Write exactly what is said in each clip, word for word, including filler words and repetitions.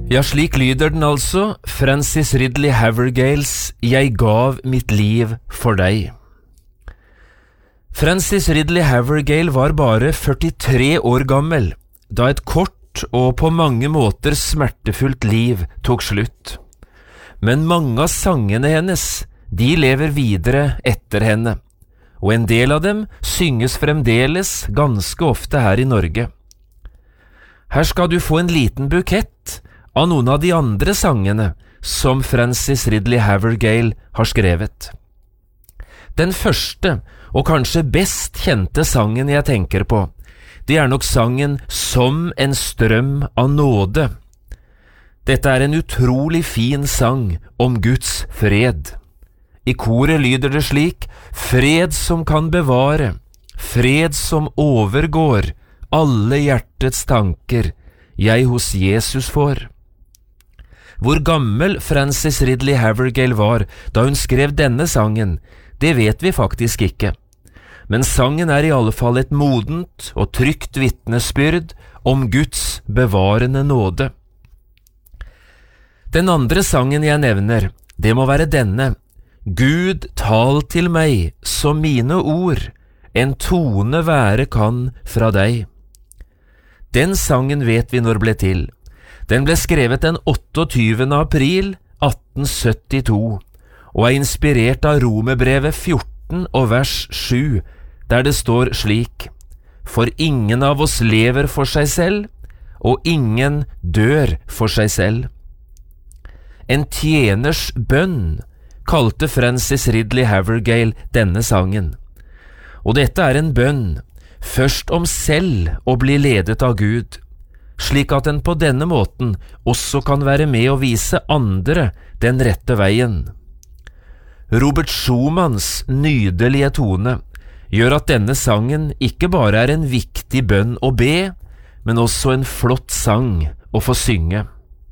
Ja, slik lyder den altså, Francis Ridley Havergales «Jeg gav mitt liv for deg». Francis Ridley Havergale var bare førtitre år gammel, da et kort og på mange måter smertefullt liv tok slutt. Men mange av sangene hennes, de lever videre etter henne, og en del av dem synges fremdeles ganske ofte her i Norge. Her skal du få en liten bukett av noen av de andre sangene som Francis Ridley Havergale har skrevet. Den første, og kanskje best kjente sangen jeg tenker på, det er nok sangen «Som en strøm av nåde». Dette er en utrolig fin sang om Guds fred. I koret lyder det slik: «Fred som kan bevare, fred som overgår alle hjertets tanker, jeg hos Jesus får». Hvor gammel Francis Ridley Havergale var da hun skrev denne sangen, det vet vi faktisk ikke. Men sangen er i alle fall et modent og trygt vitnesbyrd om Guds bevarende nåde. Den andre sangen jeg nevner, det må være denne: «Gud, tal til meg, så mine ord en tone være kan fra deg». Den sangen vet vi når ble til. Den ble skrevet den otteogtyvende april atten syttito, og er inspirert av Romerbrevet fjorten og vers sju, der det står slik: «For ingen av oss lever for seg selv, og ingen dør for seg selv». En tjeners bønn kalte Francis Ridley Havergale denne sangen. Og dette er en bønn, først om selv å bli ledet av Gud, slik at den på denne måten også kan være med å vise andre den rette veien. Robert Schumanns nydelige tone gjør at denne sangen ikke bare er en viktig bønn å be, men også en flott sang å få synge.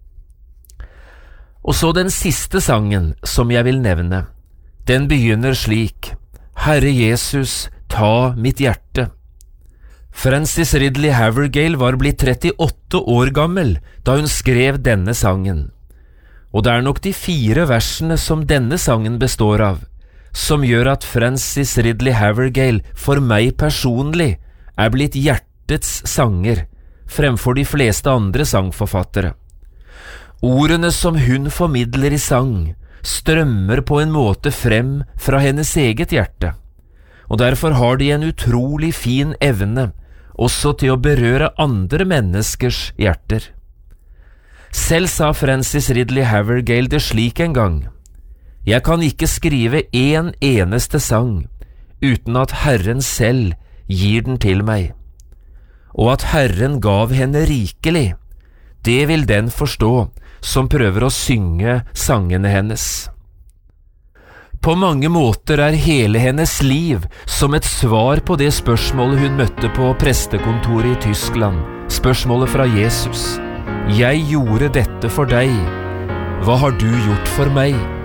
Og så den siste sangen som jeg vil nevne. Den begynner slik: «Herre Jesus, ta mitt hjerte». Francis Ridley Havergale var blitt trettiåtte år gammel da hun skrev denne sangen. Og det er nok de fire versene som denne sangen består av, som gjør at Francis Ridley Havergale for meg personlig er blitt hjertets sanger fremfor de fleste andre sangforfattere. Ordene som hun formidler i sang strømmer på en måte frem fra hennes eget hjerte, og derfor har de en utrolig fin evne også til å berøre andre menneskers hjerter. Selv sa Francis Ridley Havergale det slik en gang: «Jeg kan ikke skrive en eneste sang uten at Herren selv gir den til meg. Og at Herren gav henne rikelig, det vil den forstå som prøver å synge sangene hennes». På mange måter er hele hennes liv som et svar på det spørsmålet hun møtte på prestekontoret i Tyskland, spørsmålet fra Jesus: «Jeg gjorde dette for deg, hva har du gjort for meg?»